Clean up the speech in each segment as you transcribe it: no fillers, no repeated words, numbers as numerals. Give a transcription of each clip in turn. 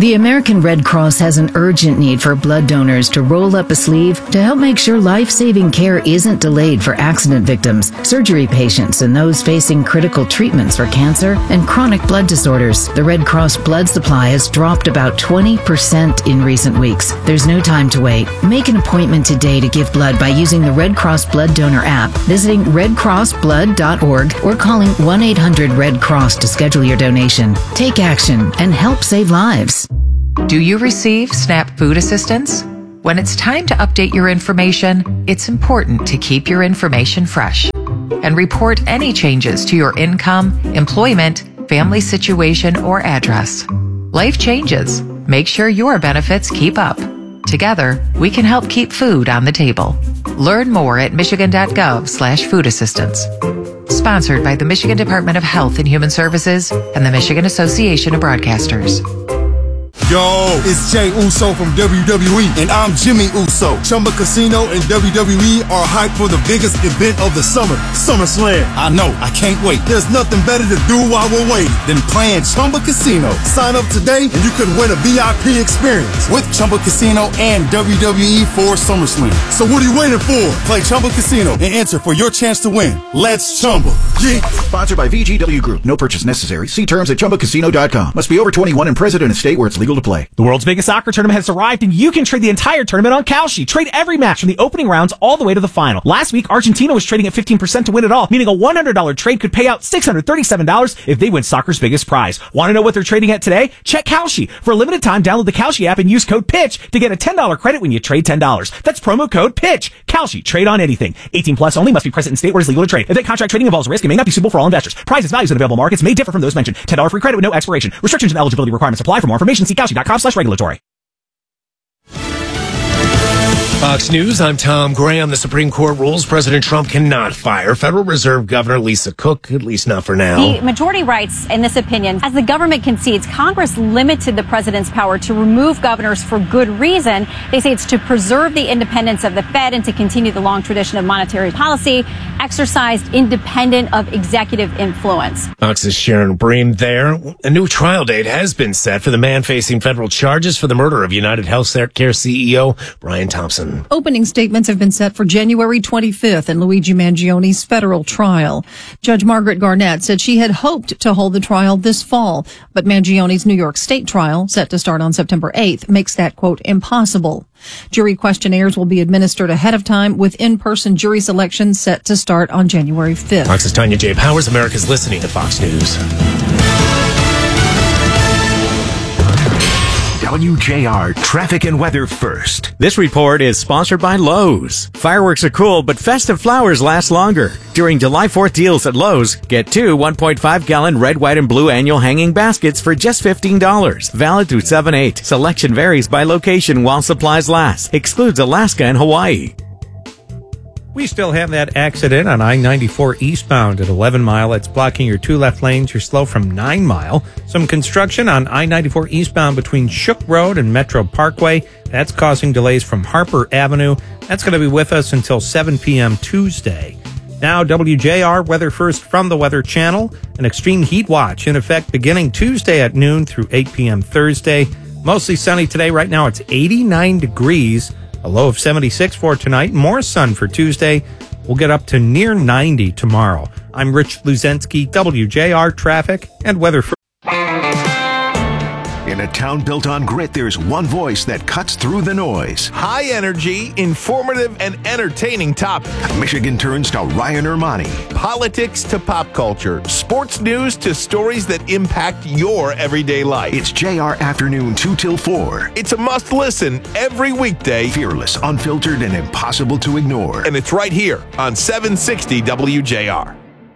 The American Red Cross has an urgent need for blood donors to roll up a sleeve to help make sure life-saving care isn't delayed for accident victims, surgery patients, and those facing critical treatments for cancer and chronic blood disorders. The Red Cross blood supply has dropped about 20% in recent weeks. There's no time to wait. Make an appointment today to give blood by using the Red Cross Blood Donor app, visiting redcrossblood.org, or calling 1-800-RED-CROSS to schedule your donation. Take action and help save lives. Do you receive SNAP food assistance? When it's time to update your information, it's important to keep your information fresh and report any changes to your income, employment, family situation, or address. Life changes. Make sure your benefits keep up. Together, we can help keep food on the table. Learn more at michigan.gov/food assistance. Sponsored by the Michigan Department of Health and Human Services and the Michigan Association of Broadcasters. Yo, it's Jay Uso from WWE, and I'm Jimmy Uso. Chumba Casino and WWE are hyped for the biggest event of the summer, SummerSlam. I know, I can't wait. There's nothing better to do while we're waiting than playing Chumba Casino. Sign up today and you could win a VIP experience with Chumba Casino and WWE for SummerSlam. So what are you waiting for? Play Chumba Casino and enter for your chance to win. Let's Chumba. Yeah. Sponsored by VGW Group. No purchase necessary. See terms at ChumbaCasino.com. Must be over 21 and present in a state where it's legal to play. The world's biggest soccer tournament has arrived, and you can trade the entire tournament on Kalshi. Trade every match from the opening rounds all the way to the final. Last week, Argentina was trading at 15% to win it all, meaning a $100 trade could pay out $637 if they win soccer's biggest prize. Want to know what they're trading at today? Check Kalshi. For a limited time, download the Kalshi app and use code PITCH to get a $10 credit when you trade $10. That's promo code PITCH. Kalshi. Trade on anything. 18 plus only. Must be present in state where it's legal to trade. Event contract trading involves risk and may not be suitable for all investors. Prices, values, and available markets may differ from those mentioned. $10 free credit with no expiration. Restrictions and eligibility requirements apply. For more information, see Kalshi.com/regulatory. Fox News, I'm Tom Graham. The Supreme Court rules President Trump cannot fire Federal Reserve Governor Lisa Cook, at least not for now. The majority writes in this opinion, as the government concedes, Congress limited the president's power to remove governors for good reason. They say it's to preserve the independence of the Fed and to continue the long tradition of monetary policy exercised independent of executive influence. Fox's Sharon Bream there. A new trial date has been set for the man facing federal charges for the murder of United Healthcare CEO Brian Thompson. Opening statements have been set for January 25th in Luigi Mangioni's federal trial. Judge Margaret Garnett said she had hoped to hold the trial this fall, but Mangioni's New York State trial, set to start on September 8th, makes that, quote, impossible. Jury questionnaires will be administered ahead of time, with in-person jury selection set to start on January 5th. Fox's Tanya J. Powers. America's listening to Fox News. WJR Traffic and Weather First. This report is sponsored by Lowe's. Fireworks are cool, but festive flowers last longer. During July 4th deals at Lowe's, get 2 1.5-gallon red, white, and blue annual hanging baskets for just $15. Valid through 7/8. Selection varies by location while supplies last. Excludes Alaska and Hawaii. We still have that accident on I-94 eastbound at 11 Mile. It's blocking your 2 left lanes. You're slow from 9 Mile. Some construction on I-94 eastbound between Shook Road and Metro Parkway. That's causing delays from Harper Avenue. That's going to be with us until 7 p.m. Tuesday. Now, WJR Weather First from the Weather Channel. An extreme heat watch in effect beginning Tuesday at noon through 8 p.m. Thursday. Mostly sunny today. Right now it's 89 degrees. A low of 76 for tonight. More sun for Tuesday. We'll get up to near 90 tomorrow. I'm Rich Luzensky, WJR Traffic and Weather. In a town built on grit, there's one voice that cuts through the noise. High energy, informative, and entertaining topic. Michigan turns to Ryan Ermani. Politics to pop culture. Sports news to stories that impact your everyday life. It's JR Afternoon 2 till 4. It's a must listen every weekday. Fearless, unfiltered, and impossible to ignore. And it's right here on 760 WJR.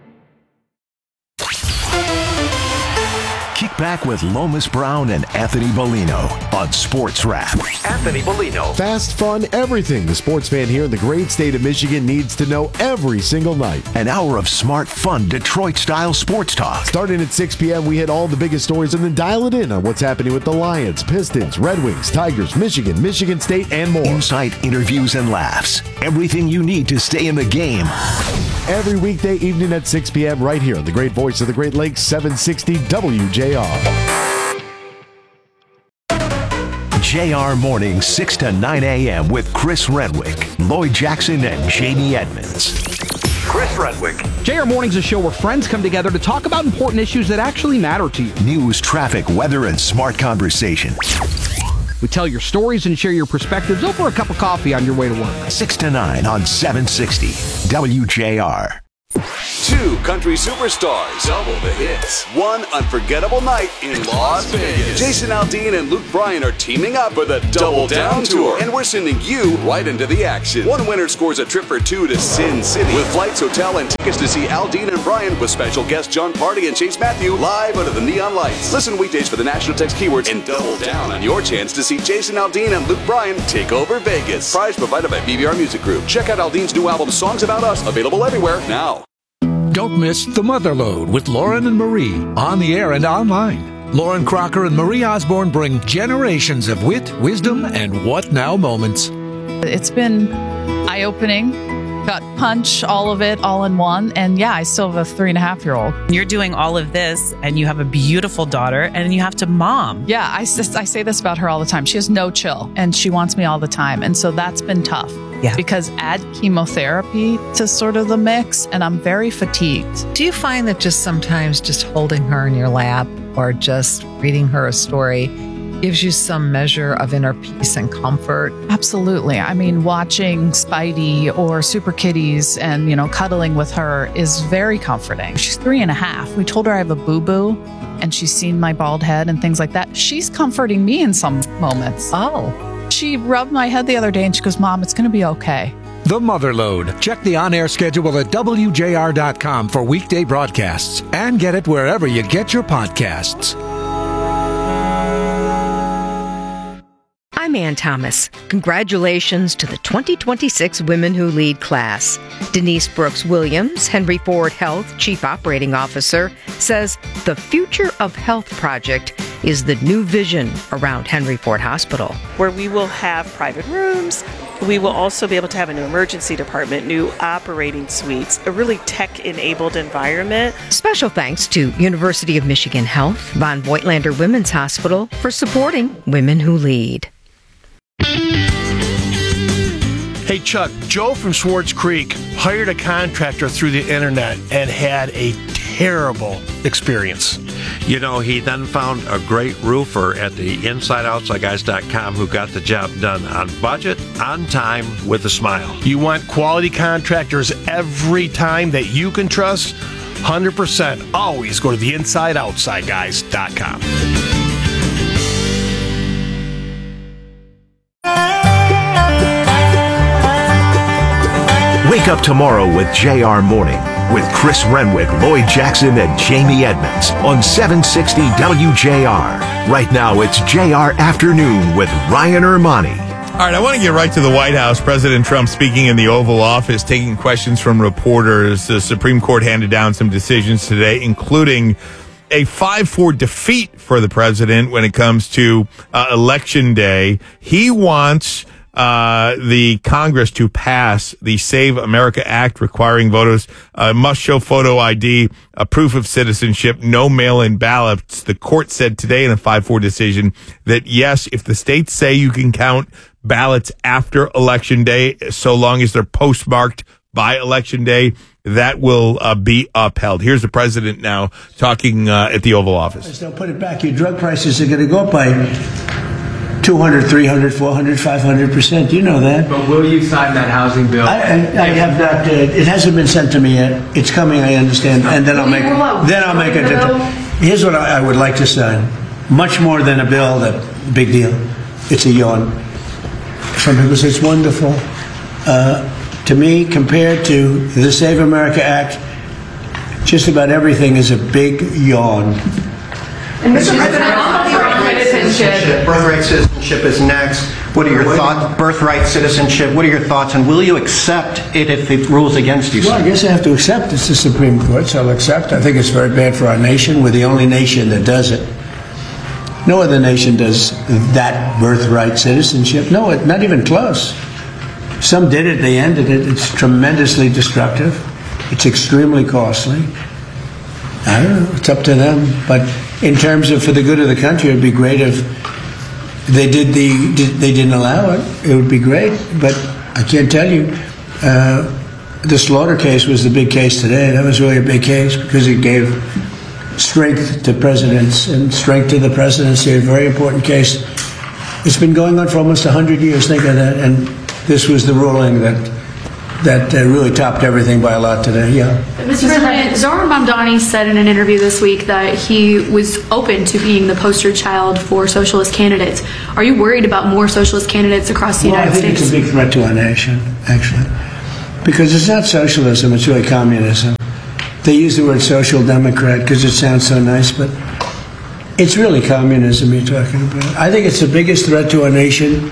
Kick back with Lomas Brown and Anthony Bellino on Sports Wrap. Anthony Bellino. Fast, fun, everything the sports fan here in the great state of Michigan needs to know every single night. An hour of smart, fun, Detroit-style sports talk. Starting at 6 p.m., we hit all the biggest stories and then dial it in on what's happening with the Lions, Pistons, Red Wings, Tigers, Michigan State, and more. Insight, interviews, and laughs. Everything you need to stay in the game. Every weekday evening at 6 p.m. right here on the great voice of the Great Lakes, 760 WJR. JR Morning 6 to 9 a.m. with Chris Renwick, Lloyd Jackson, and Jamie Edmonds. Chris Renwick. JR Morning's a show where friends come together to talk about important issues that actually matter to you. News, traffic, weather, and smart conversation. We tell your stories and share your perspectives over a cup of coffee on your way to work. 6 to 9 on 760 WJR. Two country superstars, double the hits, one unforgettable night in Las Vegas. Jason Aldean and Luke Bryan are teaming up for the Double Down Tour, and we're sending you right into the action. One winner scores a trip for two to Sin City with flights, hotel, and tickets to see Aldean and Bryan with special guests John Party and Chase Matthew live under the neon lights. Listen weekdays for the national text keywords and double down on your chance to see Jason Aldean and Luke Bryan take over Vegas. Prize provided by BBR Music Group. Check out Aldean's new album, Songs About Us, available everywhere now. Don't miss The Motherlode with Lauren and Marie, on the air and online. Lauren Crocker and Marie Osborne bring generations of wit, wisdom, and what now moments. It's been eye-opening. Got punch, all of it, all in one. And yeah, I still have a 3.5-year-old. You're doing all of this, and you have a beautiful daughter, and you have to mom. Yeah, I say this about her all the time. She has no chill, and she wants me all the time. And so that's been tough. Yeah. Because add chemotherapy to sort of the mix, and I'm very fatigued. Do you find that just sometimes just holding her in your lap or just reading her a story gives you some measure of inner peace and comfort? Absolutely. I mean, watching Spidey or Super Kitties and, cuddling with her is very comforting. She's 3.5. We told her I have a boo-boo, and she's seen my bald head and things like that. She's comforting me in some moments. Oh. She rubbed my head the other day and she goes, Mom, it's going to be okay. The Motherlode. Check the on-air schedule at WJR.com for weekday broadcasts and get it wherever you get your podcasts. I'm Ann Thomas. Congratulations to the 2026 Women Who Lead class. Denise Brooks Williams, Henry Ford Health Chief Operating Officer, says the Future of Health Project is the new vision around Henry Ford Hospital. Where we will have private rooms, we will also be able to have a new emergency department, new operating suites, a really tech-enabled environment. Special thanks to University of Michigan Health, Von Voigtlander Women's Hospital for supporting Women Who Lead. Hey, Chuck, Joe from Swartz Creek hired a contractor through the internet and had a terrible experience. He then found a great roofer at the InsideOutsideGuys.com who got the job done on budget, on time, with a smile. You want quality contractors every time that you can trust? 100%. Always go to the InsideOutsideGuys.com. Wake up tomorrow with JR Morning with Chris Renwick, Lloyd Jackson, and Jamie Edmonds on 760 WJR. Right now, it's JR Afternoon with Ryan Ermani. All right, I want to get right to the White House. President Trump speaking in the Oval Office, taking questions from reporters. The Supreme Court handed down some decisions today, including a 5-4 defeat for the president when it comes to Election Day. He wants the Congress to pass the Save America Act, requiring voters must show photo ID, a proof of citizenship, no mail-in ballots. The court said today in a 5-4 decision that, yes, if the states say you can count ballots after Election Day, so long as they're postmarked by Election Day, that will be upheld. Here's the president now talking at the Oval Office. They'll put it back. Your drug prices are going to go up by 200, 300, 400, 500%. You know that. But will you sign that housing bill? I have not. It hasn't been sent to me yet. It's coming, I understand. And then I'll make a difference. Here's what I would like to sign. Much more than a bill, that big deal. It's a yawn. Some people say it's wonderful. To me, compared to the Save America Act, just about everything is a big yawn. And Mr. President, birthright citizenship is next. What are your thoughts? Birthright citizenship. What are your thoughts? And will you accept it if it rules against you? Well, I guess I have to accept. It's the Supreme Court, so I'll accept. I think it's very bad for our nation. We're the only nation that does it. No other nation does that birthright citizenship. No, not even close. Some did it. They ended it. It's tremendously destructive. It's extremely costly. I don't know. It's up to them. But in terms of for the good of the country, it'd be great if they didn't allow it, it would be great. But I can't tell you. The Slaughter case was the big case today. That was really a big case because it gave strength to presidents and strength to the presidency. A very important case. It's been going on for almost 100 years. Think of that. And this was the ruling that really topped everything by a lot today. Yeah. Mr. President, Zohran Mamdani said in an interview this week that he was open to being the poster child for socialist candidates. Are you worried about more socialist candidates across the United States? I think it's a big threat to our nation, actually, because it's not socialism, it's really communism. They use the word social democrat because it sounds so nice, but it's really communism you're talking about. I think it's the biggest threat to our nation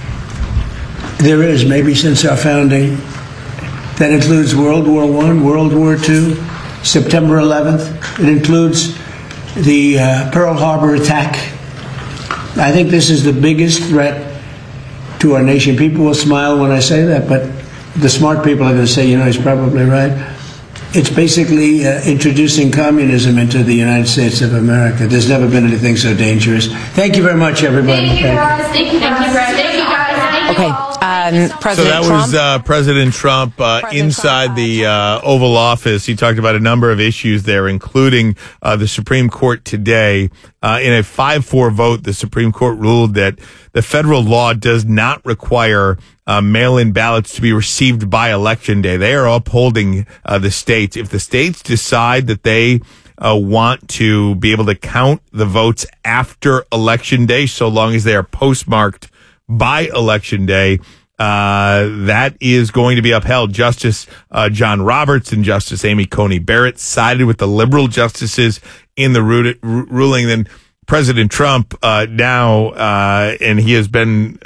there is, maybe since our founding. That includes World War I, World War II, September 11th. It includes the Pearl Harbor attack. I think this is the biggest threat to our nation. People will smile when I say that, but the smart people are going to say, he's probably right. It's basically introducing communism into the United States of America. There's never been anything so dangerous. Thank you very much, everybody. Thank you, guys. Thank you, guys. Thank you, guys. Okay. President so that Trump? was President Trump inside the Oval Office. He talked about a number of issues there, including the Supreme Court today. In a 5-4 vote, the Supreme Court ruled that the federal law does not require mail-in ballots to be received by Election Day. They are upholding the states. If the states decide that they want to be able to count the votes after Election Day, so long as they are postmarked by Election Day, that is going to be upheld. Justice John Roberts and Justice Amy Coney Barrett sided with the liberal justices in the ruling. Then President Trump now, and he has been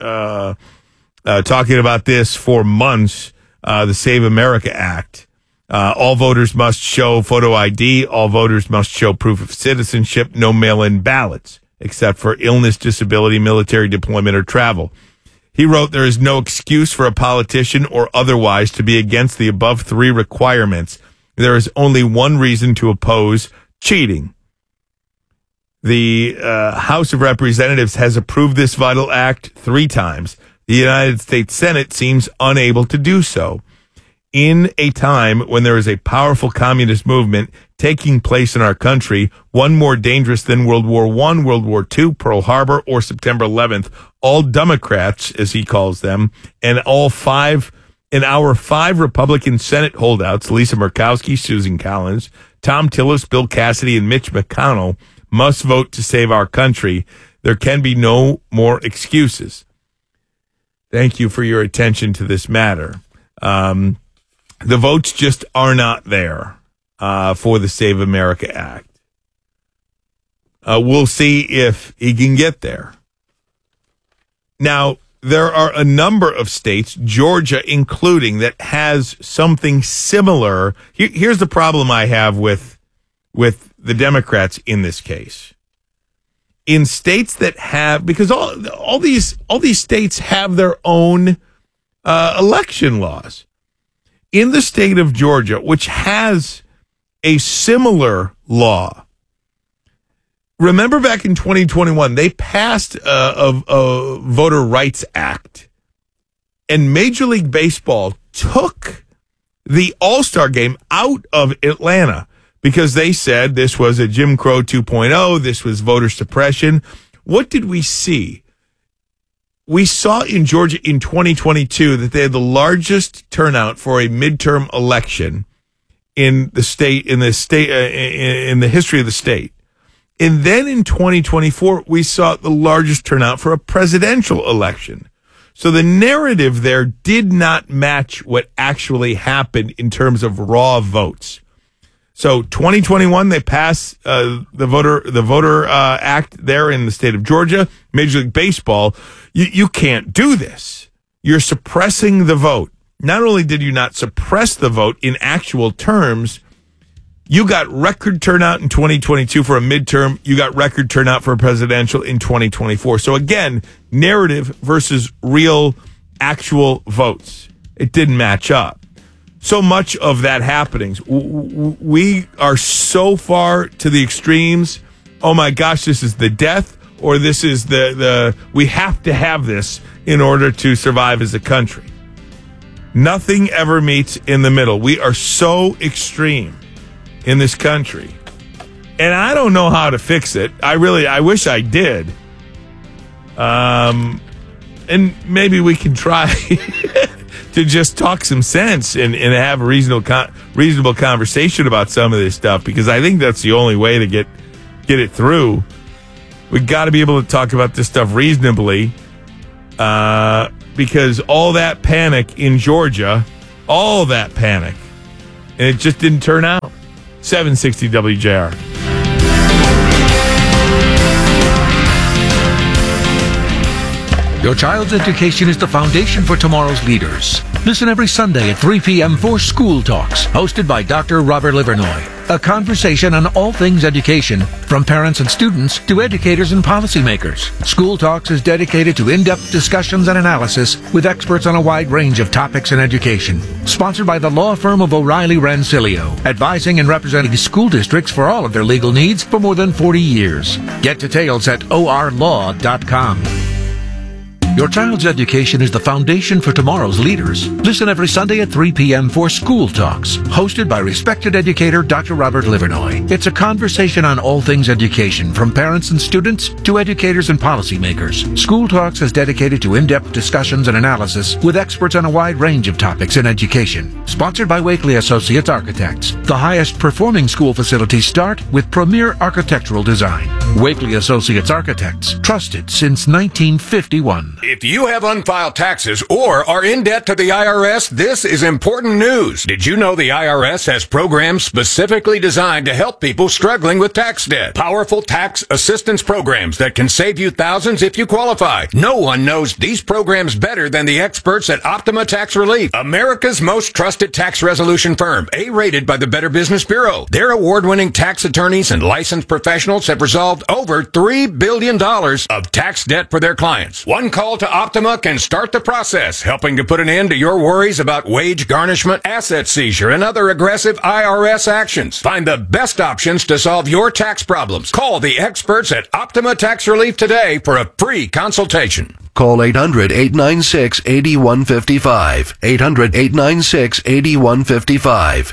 talking about this for months, the Save America Act. All voters must show photo ID. All voters must show proof of citizenship. No mail-in ballots, except for illness, disability, military deployment, or travel. He wrote, there is no excuse for a politician or otherwise to be against the above three requirements. There is only one reason to oppose cheating. The House of Representatives has approved this vital act 3 times. The United States Senate seems unable to do so. In a time when there is a powerful communist movement taking place in our country, one more dangerous than World War I, World War II, Pearl Harbor, or September 11th, all Democrats, as he calls them, and our 5 Republican Senate holdouts, Lisa Murkowski, Susan Collins, Tom Tillis, Bill Cassidy, and Mitch McConnell, must vote to save our country. There can be no more excuses. Thank you for your attention to this matter. The votes just are not there for the Save America Act. We'll see if he can get there. Now, there are a number of states, Georgia including, that has something similar. Here's the problem I have with the Democrats in this case. In states that have, because all these states have their own election laws. In the state of Georgia, which has a similar law, remember back in 2021, they passed a Voter Rights Act, and Major League Baseball took the All-Star game out of Atlanta because they said this was a Jim Crow 2.0, this was voter suppression. What did we see? We saw in Georgia in 2022 that they had the largest turnout for a midterm election in the history of the state. And then in 2024, we saw the largest turnout for a presidential election. So the narrative there did not match what actually happened in terms of raw votes. So 2021, they passed the voter act there in the state of Georgia. Major League Baseball, you can't do this. You're suppressing the vote. Not only did you not suppress the vote in actual terms, you got record turnout in 2022 for a midterm. You got record turnout for a presidential in 2024. So again, narrative versus real actual votes. It didn't match up. So much of that happening. We are so far to the extremes. Oh my gosh, this is the death or this is the we have to have this in order to survive as a country. Nothing ever meets in the middle. We are so extreme in this country. And I don't know how to fix it. I wish I did. And maybe we can try to just talk some sense and have a reasonable conversation about some of this stuff, because I think that's the only way to get it through. We got to be able to talk about this stuff reasonably, because all that panic in Georgia, all that panic, and it just didn't turn out. 760 WJR. Your child's education is the foundation for tomorrow's leaders. Listen every Sunday at 3 p.m. for School Talks, hosted by Dr. Robert Livernoy. A conversation on all things education, from parents and students to educators and policymakers. School Talks is dedicated to in-depth discussions and analysis with experts on a wide range of topics in education. Sponsored by the law firm of O'Reilly Rancilio, advising and representing school districts for all of their legal needs for more than 40 years. Get details at orlaw.com. Your child's education is the foundation for tomorrow's leaders. Listen every Sunday at 3 p.m. for School Talks, hosted by respected educator Dr. Robert Livernoy. It's a conversation on all things education, from parents and students to educators and policymakers. School Talks is dedicated to in-depth discussions and analysis with experts on a wide range of topics in education. Sponsored by Wakely Associates Architects. The highest performing school facilities start with premier architectural design. Wakely Associates Architects, trusted since 1951. If you have unfiled taxes or are in debt to the IRS, this is important news. Did you know the IRS has programs specifically designed to help people struggling with tax debt? Powerful tax assistance programs that can save you thousands if you qualify. No one knows these programs better than the experts at Optima Tax Relief, America's most trusted tax resolution firm, A-rated by the Better Business Bureau. Their award-winning tax attorneys and licensed professionals have resolved over $3 billion of tax debt for their clients. One call to Optima can start the process, helping to put an end to your worries about wage garnishment, asset seizure, and other aggressive IRS actions. Find the best options to solve your tax problems. Call the experts at Optima Tax Relief today for a free consultation. Call 800-896-8155. 800-896-8155.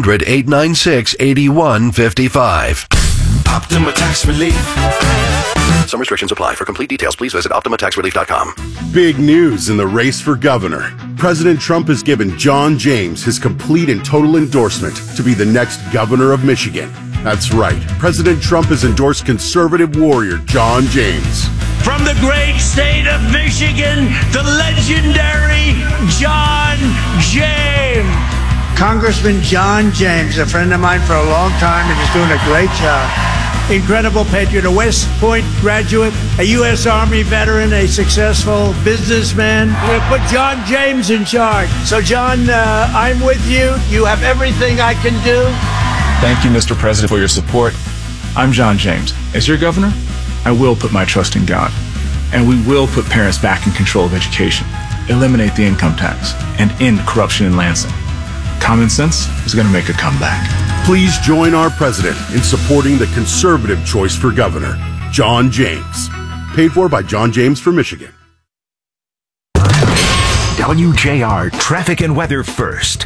800-896-8155. Optima Tax Relief. Some restrictions apply. For complete details, please visit OptimaTaxRelief.com. Big news in the race for governor. President Trump has given John James his complete and total endorsement to be the next governor of Michigan. That's right. President Trump has endorsed conservative warrior John James. From the great state of Michigan, the legendary John James. Congressman John James, a friend of mine for a long time, and is doing a great job. Incredible patriot, a West Point graduate, a U.S. Army veteran, a successful businessman. We're going to put John James in charge. So, John, I'm with you. You have everything I can do. Thank you, Mr. President, for your support. I'm John James. As your governor, I will put my trust in God. And we will put parents back in control of education, eliminate the income tax, and end corruption in Lansing. Common sense is going to make a comeback. Please join our president in supporting the conservative choice for governor, John James. Paid for by John James for Michigan. WJR Traffic and Weather First.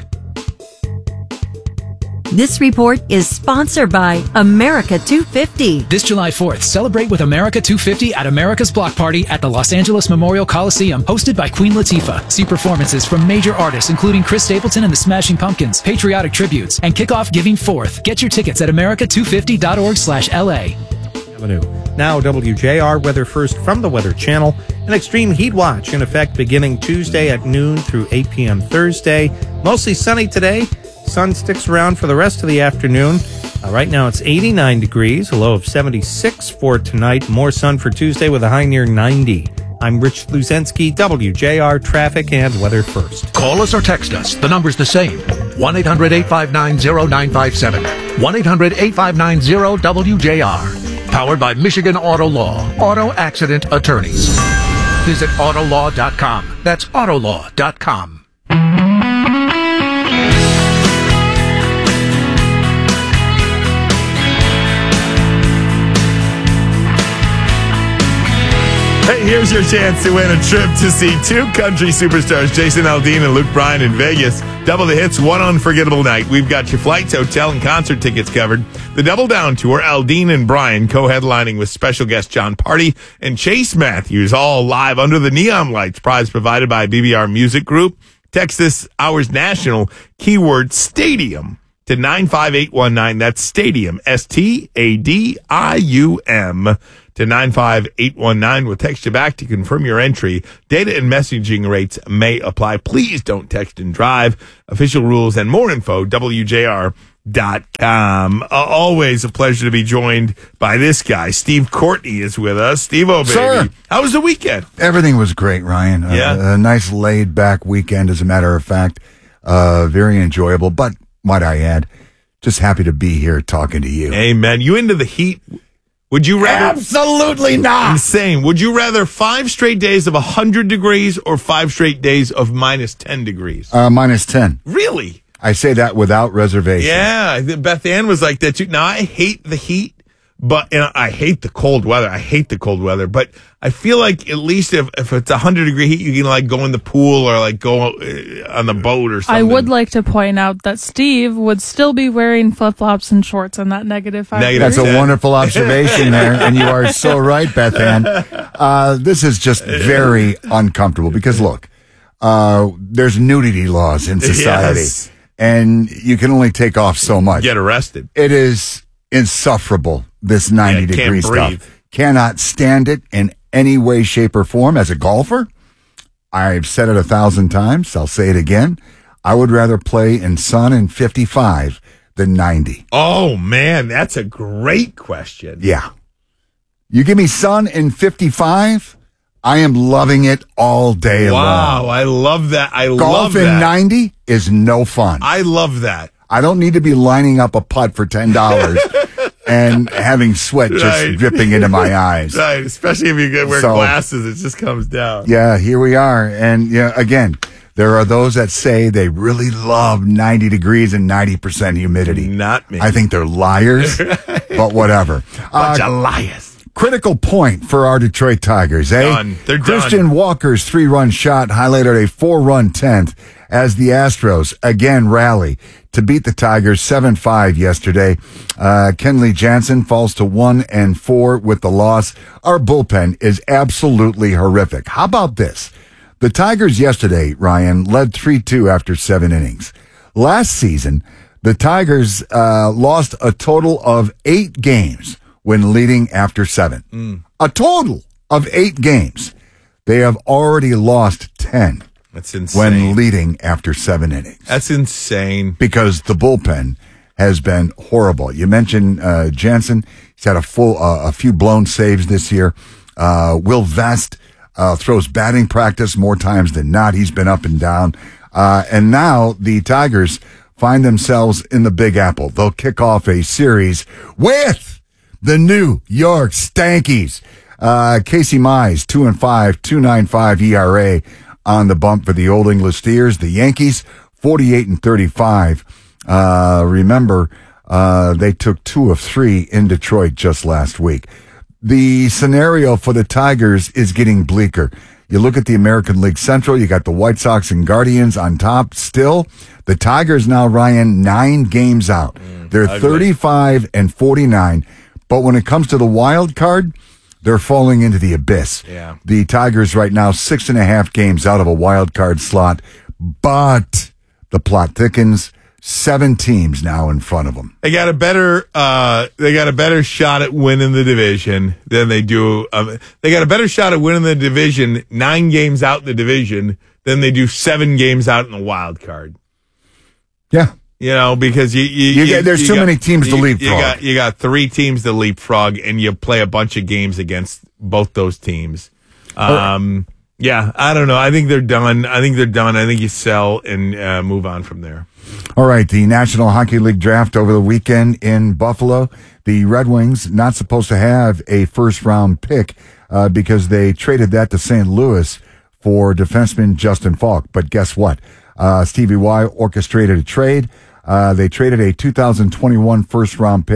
This report is sponsored by America 250. This July 4th, celebrate with America 250 at America's Block Party at the Los Angeles Memorial Coliseum, hosted by Queen Latifah. See performances from major artists including Chris Stapleton and the Smashing Pumpkins, patriotic tributes, and kick off Giving Forth. Get your tickets at america250.org/LA. Now WJR Weather First from the Weather Channel. An extreme heat watch in effect beginning Tuesday at noon through 8 p.m. Thursday. Mostly sunny today. Sun sticks around for the rest of the afternoon. Right now it's 89 degrees, a low of 76 for tonight. More sun for Tuesday with a high near 90. I'm Rich Luzensky, WJR Traffic and Weather First. Call us or text us. The number's the same. 1-800-859-0957. 1-800-859-0WJR. Powered by Michigan Auto Law. Auto Accident Attorneys. Visit Autolaw.com. That's Autolaw.com. Hey, here's your chance to win a trip to see two country superstars, Jason Aldean and Luke Bryan in Vegas. Double the hits, one unforgettable night. We've got your flights, hotel, and concert tickets covered. The Double Down Tour, Aldean and Bryan co-headlining with special guest John Party and Chase Matthews, all live under the neon lights. Prize provided by BBR Music Group. Text this hour's national keyword stadium to 95819. That's stadium, STADIUM. to 95819. We'll text you back to confirm your entry. Data and messaging rates may apply. Please don't text and drive. Official rules and more info, WJR.com. Always a pleasure to be joined by this guy. Steve Courtney is with us. Steve-O, baby. Sir. How was the weekend? Everything was great, Ryan. Yeah. A nice laid-back weekend, as a matter of fact. Very enjoyable, but might I add, just happy to be here talking to you. Amen. You into the heat? Would you rather? Absolutely not. Insane. Would you rather 5 straight days of 100 degrees or 5 straight days of minus 10 degrees? Minus 10. Really? I say that without reservation. Yeah. Beth Ann was like that too. Now, I hate the heat, but I hate the cold weather. But I feel like at least if it's 100-degree heat, you can like go in the pool or like go on the boat or something. I would like to point out that Steve would still be wearing flip-flops and shorts in that negative 5 degrees. That's a wonderful observation there, and you are so right, Beth Ann. This is just very uncomfortable because, look, there's nudity laws in society, Yes. and you can only take off so much. Get arrested. It is insufferable, this 90-degree breathe. stuff. Cannot stand it in any way, shape, or form. As a golfer, I've said it 1,000 times. I'll say it again. I would rather play in sun and 55 than 90. Oh, man, that's a great question. Yeah. You give me sun and 55, I am loving it all day long. Wow, I love that. Golf in 90 is no fun. I love that. I don't need to be lining up a putt for $10 and having sweat just Right. dripping into my eyes. Right, especially if you wear So- glasses, it just comes down. Yeah, here we are. And again, there are those that say they really love 90 degrees and 90% humidity. Not me. I think they're liars, but whatever. Bunch of liars. Critical point for our Detroit Tigers, eh? Done. They're Christian done. Walker's 3-run shot highlighted a 4-run 10th as the Astros again rally to beat the Tigers 7-5 yesterday. Kenley Jansen falls to 1-4 with the loss. Our bullpen is absolutely horrific. How about this? The Tigers yesterday, Ryan, led 3-2 after 7 innings. Last season, the Tigers lost a total of 8 games when leading after 7. A total of 8 games. They have already lost 10 That's insane. when leading after 7 innings. That's insane. Because the bullpen has been horrible. You mentioned Jansen. He's had a few blown saves this year. Will Vest throws batting practice more times than not. He's been up and down. And now the Tigers find themselves in the Big Apple. They'll kick off a series with the New York Stankies. Casey Mize, 2-5, 2.95 ERA on the bump for the Old English Steers. The Yankees, 48-35. Remember, they took 2 of 3 in Detroit just last week. The scenario for the Tigers is getting bleaker. You look at the American League Central, you got the White Sox and Guardians on top still. The Tigers now, Ryan, 9 games out. They're 35-49. But when it comes to the wild card, they're falling into the abyss. Yeah. The Tigers right now 6.5 games out of a wild card slot, but the plot thickens. 7 teams now in front of them. They got a better shot at winning the division than they do. They got a better shot at winning the division 9 games out in the division than they do 7 games out in the wild card. Yeah. You know, because there's too many teams to leapfrog. You got 3 teams to leapfrog, and you play a bunch of games against both those teams. Yeah, I don't know. I think they're done. I think you sell and move on from there. All right, the National Hockey League draft over the weekend in Buffalo. The Red Wings not supposed to have a first-round pick because they traded that to St. Louis for defenseman Justin Falk. But guess what? Stevie Y orchestrated a trade. They traded a 2021 first-round pick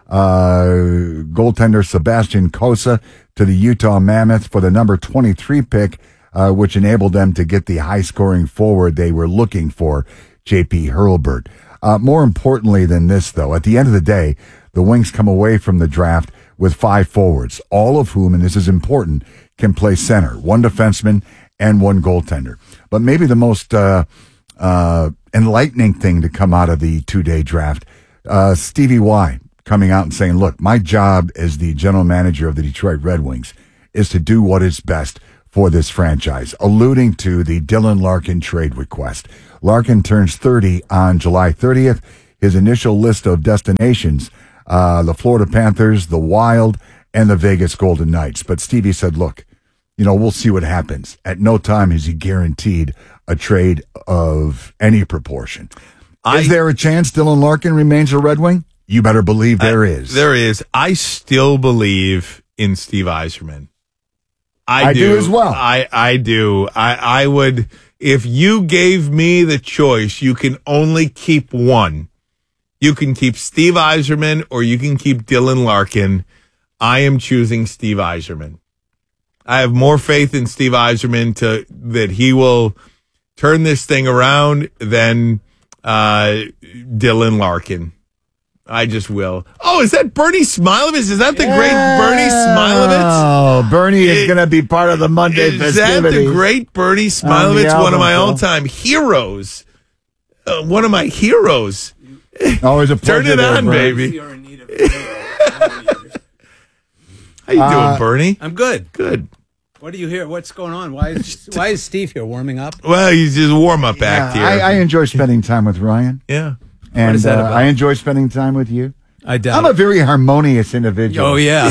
goaltender Sebastian Cossa to the Utah Mammoth for the number 23 pick, which enabled them to get the high-scoring forward they were looking for, J.P. Hurlburt. More importantly than this, though, at the end of the day, the Wings come away from the draft with 5 forwards, all of whom, and this is important, can play center, 1 defenseman and 1 goaltender. But maybe the most enlightening thing to come out of the 2-day draft, Stevie Y coming out and saying, look, my job as the general manager of the Detroit Red Wings is to do what is best for this franchise, alluding to the Dylan Larkin trade request. Larkin turns 30 on July 30th. His initial list of destinations, the Florida Panthers, the Wild, and the Vegas Golden Knights. But Stevie said, look, we'll see what happens. At no time is he guaranteed a trade of any proportion. Is there a chance Dylan Larkin remains a Red Wing? You better believe there is. There is. I still believe in Steve Yzerman. I do as well. I do. I would, if you gave me the choice, you can only keep one. You can keep Steve Yzerman or you can keep Dylan Larkin. I am choosing Steve Yzerman. I have more faith in Steve Yzerman that he will turn this thing around than Dylan Larkin. I just will. Oh, is that Bernie Smilovich? Is that the great Bernie Smilovich? Oh, Bernie is going to be part of the Monday festivities. Is that the great Bernie Smilovich? One of my all-time heroes. One of my heroes. Always a pleasure. Turn it on, baby. How you doing, Bernie? I'm good. Good. What do you hear? What's going on? Why is Steve here warming up? Well, he's just warm-up act here. I enjoy spending time with Ryan. Yeah. And what is that about? I enjoy spending time with you. I doubt. I'm a very harmonious individual. Oh, yeah.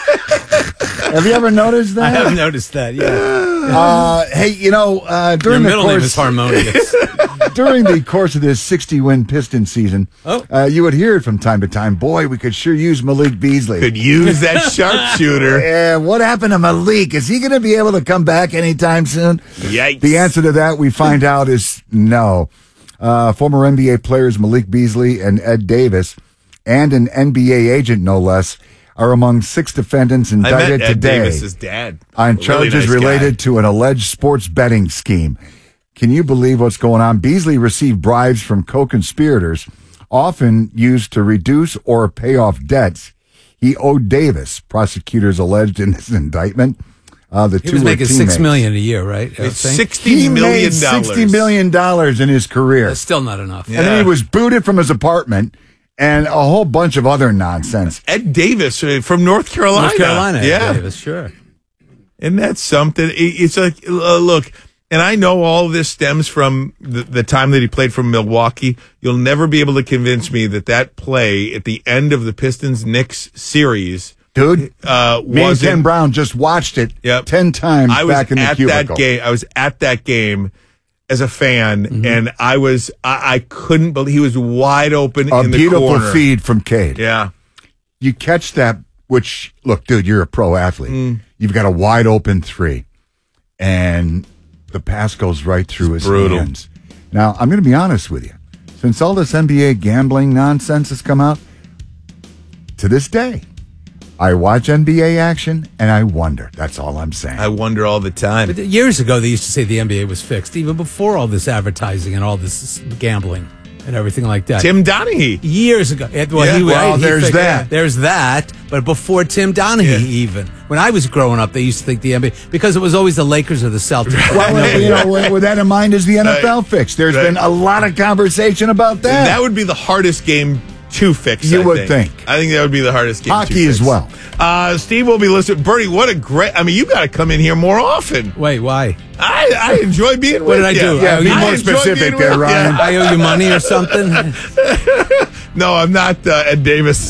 Have you ever noticed that? I have noticed that, yeah. Hey, during Your middle name is Harmonious. During the course of this 60-win Piston season, you would hear it from time to time. Boy, we could sure use Malik Beasley. Could use that sharpshooter. Yeah, what happened to Malik? Is he going to be able to come back anytime soon? Yikes. The answer to that we find out is no. Former NBA players Malik Beasley and Ed Davis, and an NBA agent no less, are among 6 defendants indicted Ed today Davis's dad. on charges nice related to an alleged sports betting scheme. Can you believe what's going on? Beasley received bribes from co-conspirators, often used to reduce or pay off debts he owed Davis. Prosecutors alleged in this indictment. The he two was making teammates. $6 million a year, right? It's He $60 made million. $60 million in his career. That's still not enough. And then he was booted from his apartment and a whole bunch of other nonsense. Ed Davis from North Carolina. North Carolina, yeah. Ed Davis, sure. Isn't that something? It's like, look, and I know all of this stems from the time that he played for Milwaukee. You'll never be able to convince me that play at the end of the Pistons-Knicks series, dude, me and Ken wasn't. Brown just watched it 10 times back in the cubicle. I was at that game as a fan, and I couldn't believe he was wide open A in the beautiful corner. feed from Cade. Yeah. You catch that, which, look, dude, you're a pro athlete. You've got a wide open 3, and the pass goes right through his brutal. hands. Now, I'm going to be honest with you. Since all this NBA gambling nonsense has come out, to this day, I watch NBA action, and I wonder. That's all I'm saying. I wonder all the time. But years ago, they used to say the NBA was fixed, even before all this advertising and all this gambling and everything like that. Tim Donaghy. Years ago. There's fixed- that. There's that. But before Tim Donaghy, even. When I was growing up, they used to think the NBA, because it was always the Lakers or the Celtics. Well, with that in mind, is the NFL fixed? There's been a lot of conversation about that. That would be the hardest game to fix. You I would think. I think that would be the hardest game. Hockey to fix. as well. Steve will be listening. Bernie, what a great! I mean, you got to come in here more often. Wait, why? I enjoy being What with did I you. do? Yeah, be I more enjoy specific being there, with Ryan. you. I owe you money or something? No, I'm not Ed Davis.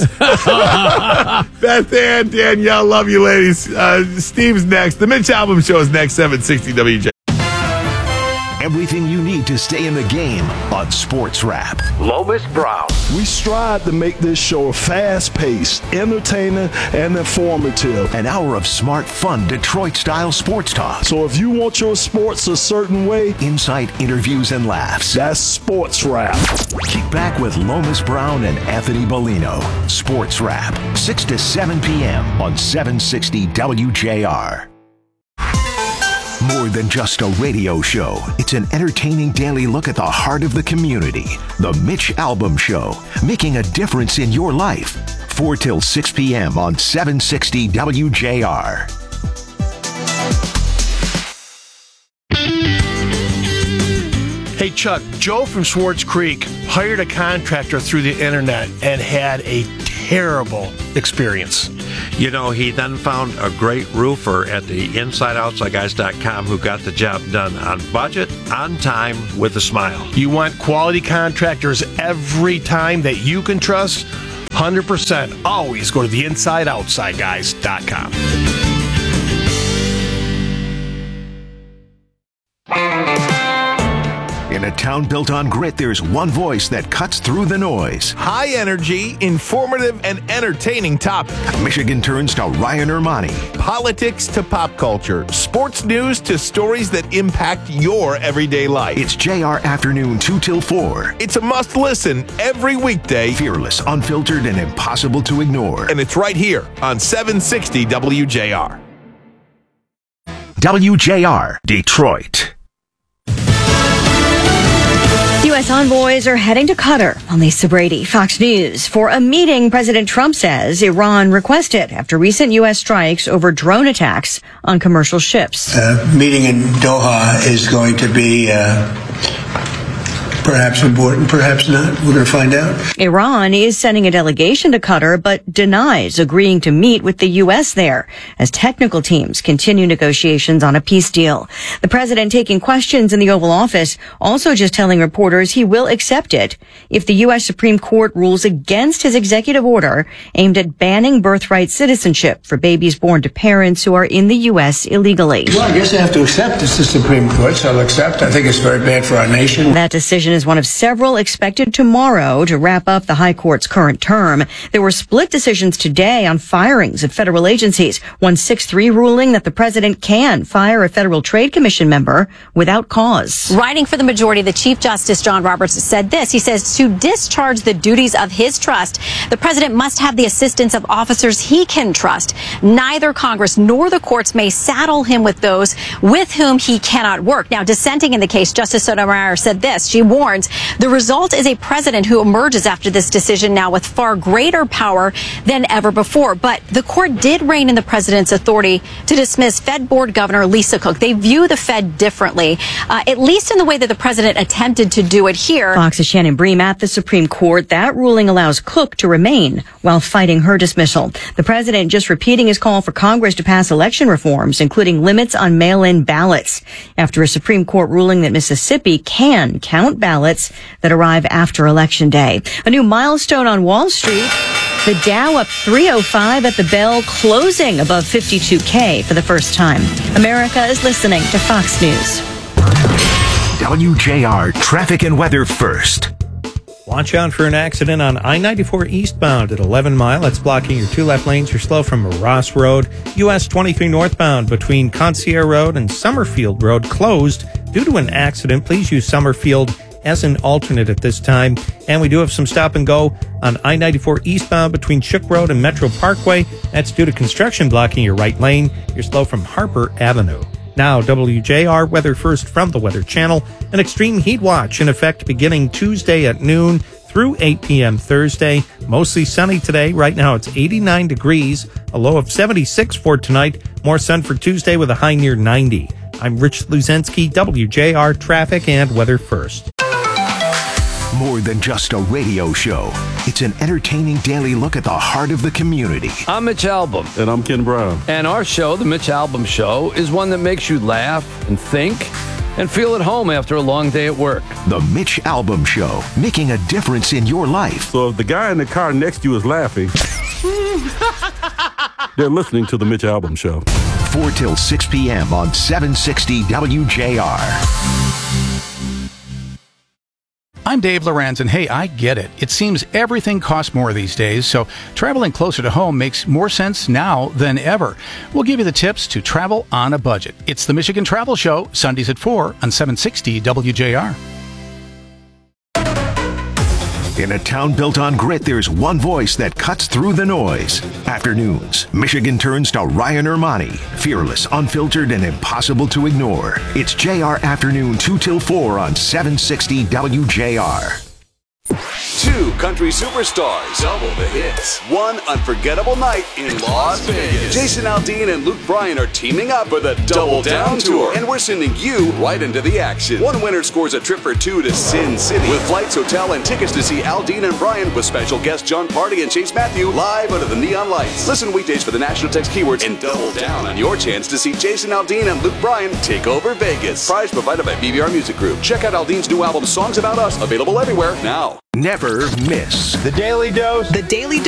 Beth Ann, Danielle, love you, ladies. Steve's next. The Mitch Albom Show is next. 760 WJ. everything you need to stay in the game on Sports Wrap. Lomas Brown. We strive to make this show fast-paced, entertaining, and informative. An hour of smart, fun, Detroit-style sports talk. So if you want your sports a certain way, insight, interviews, and laughs. That's Sports Wrap. Kick back with Lomas Brown and Anthony Bellino. Sports Wrap, 6 to 7 p.m. on 760 WJR. More than just a radio show, it's an entertaining daily look at the heart of the community. The Mitch Albom Show, making a difference in your life. 4 till 6 p.m. on 760 WJR. Hey, Chuck, Joe from Swartz Creek hired a contractor through the internet and had a terrible experience. You know, he then found a great roofer at the InsideOutsideGuys.com who got the job done on budget, on time, with a smile. You want quality contractors every time that you can trust? 100%. Always go to the InsideOutsideGuys.com. In a town built on grit, there's one voice that cuts through the noise. High energy, informative, and entertaining topic. Michigan turns to Ryan Ermani. Politics to pop culture. Sports news to stories that impact your everyday life. It's JR Afternoon 2 till 4. It's a must listen every weekday. Fearless, unfiltered, and impossible to ignore. And it's right here on 760 WJR. WJR, Detroit. U.S. envoys are heading to Qatar. Lisa Brady, Fox News, for a meeting President Trump says Iran requested after recent U.S. strikes over drone attacks on commercial ships. Meeting in Doha is going to be perhaps important, perhaps not. We're going to find out. Iran is sending a delegation to Qatar, but denies agreeing to meet with the U.S. there as technical teams continue negotiations on a peace deal. The president taking questions in the Oval Office, also just telling reporters he will accept it if the U.S. Supreme Court rules against his executive order aimed at banning birthright citizenship for babies born to parents who are in the U.S. illegally. Well, I guess I have to accept it's the Supreme Court, so I'll accept. I think it's very bad for our nation. That decision is one of several expected tomorrow to wrap up the High Court's current term. There were split decisions today on firings at federal agencies. One 6-3 ruling that the president can fire a Federal Trade Commission member without cause. Writing for the majority, the Chief Justice John Roberts said this. He says to discharge the duties of his trust, the president must have the assistance of officers he can trust. Neither Congress nor the courts may saddle him with those with whom he cannot work. Now, dissenting in the case, Justice Sotomayor said this. She warns the result is a president who emerges after this decision now with far greater power than ever before. But the court did rein in the president's authority to dismiss Fed Board Governor Lisa Cook. They view the Fed differently, at least in the way that the president attempted to do it here. Fox's Shannon Bream at the Supreme Court. That ruling allows Cook to remain while fighting her dismissal. The president just repeating his call for Congress to pass election reforms, including limits on mail-in ballots, after a Supreme Court ruling that Mississippi can count ballots that arrive after Election Day. A new milestone on Wall Street. The Dow up 305 at the bell, closing above 52K for the first time. America is listening to Fox News. WJR traffic and weather first. Watch out for an accident on I-94 eastbound at 11 Mile. That's blocking your two left lanes. You're slow from Ross Road. US 23 northbound between Concierge Road and Summerfield Road closed due to an accident. Please use Summerfield as an alternate at this time. And we do have some stop and go on I-94 eastbound between Shook Road and Metro Parkway. That's due to construction blocking your right lane. You're slow from Harper Avenue. Now, WJR weather first from the Weather Channel. An extreme heat watch in effect beginning Tuesday at noon through 8 p.m. Thursday. Mostly sunny today. Right now it's 89 degrees, a low of 76 for tonight. More sun for Tuesday with a high near 90. I'm Rich Luzensky, WJR traffic and weather first. More than just a radio show, it's an entertaining daily look at the heart of the community. I'm Mitch Albom. And I'm Ken Brown. And our show, The Mitch Albom Show, is one that makes you laugh and think and feel at home after a long day at work. The Mitch Albom Show, making a difference in your life. So if the guy in the car next to you is laughing, they're listening to The Mitch Albom Show. 4 till 6 p.m. on 760 WJR. I'm Dave Lorenz, and hey, I get it. It seems everything costs more these days, so traveling closer to home makes more sense now than ever. We'll give you the tips to travel on a budget. It's the Michigan Travel Show, Sundays at 4 on 760 WJR. In a town built on grit, there's one voice that cuts through the noise. Afternoons, Michigan turns to Ryan Ermani. Fearless, unfiltered, and impossible to ignore. It's JR Afternoon 2 till 4 on 760 WJR. Two country superstars, double the hits. One unforgettable night in Las Vegas. Jason Aldean and Luke Bryan are teaming up for the Double Down Tour, and we're sending you right into the action. One winner scores a trip for two to Sin City with flights, hotel, and tickets to see Aldean and Bryan with special guests John Party and Chase Matthew live under the neon lights. Listen weekdays for the national text keywords and double down on your chance to see Jason Aldean and Luke Bryan take over Vegas. Prize provided by BBR Music Group. Check out Aldean's new album, Songs About Us, available everywhere now. Never miss The Daily Dose. The Daily Dose.